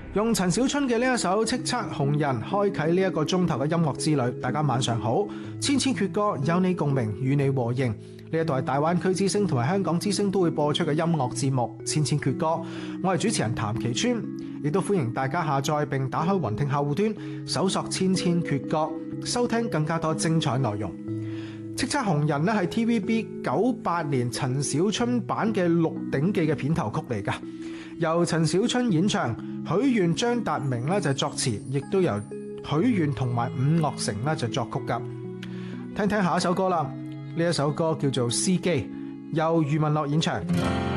用陳小春嘅呢一首《叱咤紅人》開啟呢一個鐘頭嘅音樂之旅。大家晚上好，千千闕歌有你共鳴，與你和應。呢一度係大灣區之聲同埋香港之聲都會播出嘅音樂節目《千千闕歌》，我係主持人譚其川，亦都歡迎大家下載並打開雲聽客戶端，搜索千千闕歌，收聽更加多精彩內容。叱咤紅人咧係 TVB 98年陳小春版嘅《鹿鼎記》嘅片頭曲嚟㗎，由陳小春演唱，許願張達明咧就作詞，亦都由許願同埋伍樂城咧就作曲㗎。聽聽下一首歌啦，呢一首歌叫做《司機》，由余文樂演唱。